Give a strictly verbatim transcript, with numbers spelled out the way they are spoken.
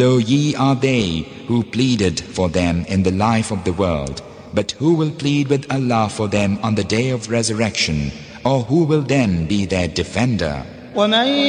Though ye are they who pleaded for them in the life of the world, but who will plead with Allah for them on the day of resurrection, or who will then be their defender?